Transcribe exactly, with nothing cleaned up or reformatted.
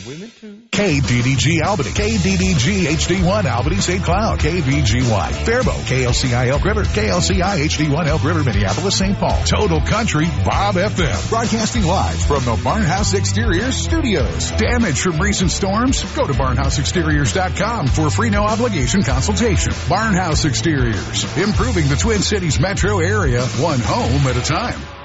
women too. K D D G Albany, K D D G H D one Albany Saint Cloud, K V G Y Faribault, K L C I Elk River, K L C I H D one Elk River, Minneapolis, Saint Paul. Total Country Bob F M. Broadcasting live from the Barnhouse Exteriors Studios. Damage from recent storms? Go to barnhouse exteriors dot com for a free no obligation consultation. Barnhouse Exteriors, improving the Twin Cities metro area one home at a time.